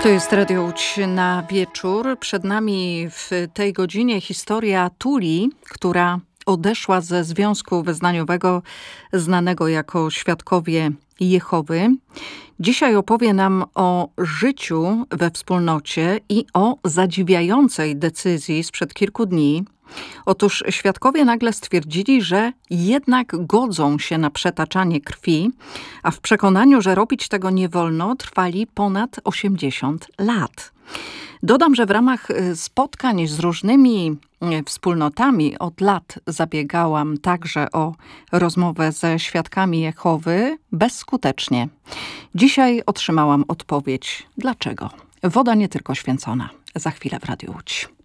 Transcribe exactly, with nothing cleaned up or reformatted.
To jest Radio Łódź na wieczór. Przed nami w tej godzinie historia Tuli, która odeszła ze Związku Wyznaniowego znanego jako Świadkowie Jehowy. Dzisiaj opowie nam o życiu we wspólnocie i o zadziwiającej decyzji sprzed kilku dni. Otóż świadkowie nagle stwierdzili, że jednak godzą się na przetaczanie krwi, a w przekonaniu, że robić tego nie wolno, trwali ponad osiemdziesiąt lat. Dodam, że w ramach spotkań z różnymi wspólnotami od lat zabiegałam także o rozmowę ze świadkami Jehowy bezskutecznie. Dzisiaj otrzymałam odpowiedź. Dlaczego? Woda nie tylko święcona. Za chwilę w Radiu Łódź.